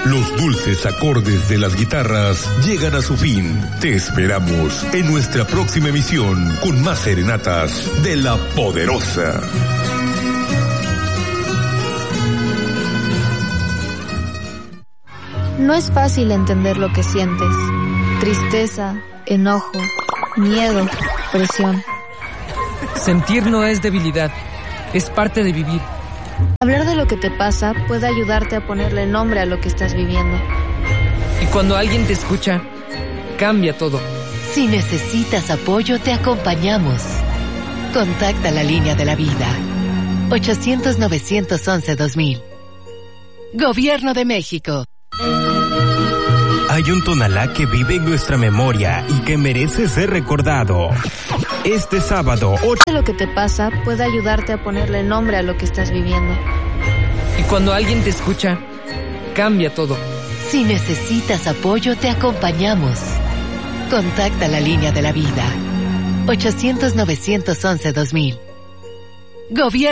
Los dulces acordes de las guitarras llegan a su fin. Te esperamos en nuestra próxima emisión con más serenatas de La Poderosa. No es fácil entender lo que sientes. Tristeza, enojo, miedo, presión. Sentir no es debilidad, es parte de vivir. Hablar de lo que te pasa puede ayudarte a ponerle nombre a lo que estás viviendo. Y cuando alguien te escucha, cambia todo. Si necesitas apoyo, te acompañamos. Contacta la línea de la vida. 800-911-2000. Gobierno de México. Hay un Tonalá que vive en nuestra memoria y que merece ser recordado. Este sábado, Lo que te pasa puede ayudarte a ponerle nombre a lo que estás viviendo. Y cuando alguien te escucha, cambia todo. Si necesitas apoyo, te acompañamos. Contacta la línea de la vida. 800-911-2000. Gobierno